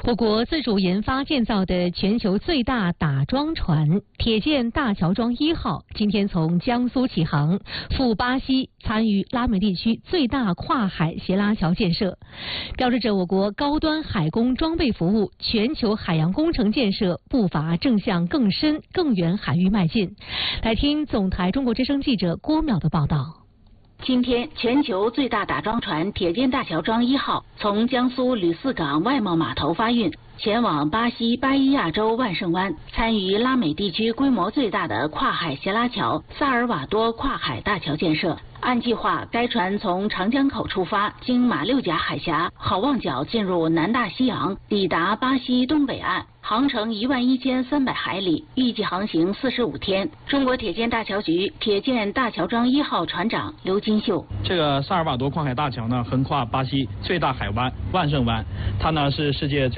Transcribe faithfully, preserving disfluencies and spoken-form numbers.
我国自主研发建造的全球最大打桩船铁建大乔庄一号今天从江苏启航，赴巴西参与拉美地区最大跨海斜拉桥建设，标志着我国高端海工装备服务全球海洋工程建设步伐正向更深更远海域迈进。来听总台中国之声记者郭淼的报道。 今天，全球最大打桩船铁建大乔庄一号从江苏吕四港外贸码头发运，前往巴西巴伊亚州万圣湾，参与拉美地区规模最大的跨海斜拉桥萨尔瓦多跨海大桥建设。按计划，该船从长江口出发，经马六甲海峡、好望角进入南大西洋，抵达巴西东北岸，航程一万一千三百海里，预计航行四十五天。中国铁建大桥局铁建大乔庄一号船长刘金秀： 这个萨尔瓦多跨海大桥呢，横跨巴西最大海湾万圣湾，它呢是世界最